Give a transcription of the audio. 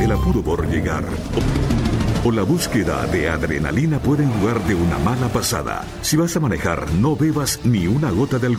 el apuro por llegar o la búsqueda de adrenalina pueden jugar de una mala pasada. Si vas a manejar, no bebas ni una gota de alcohol.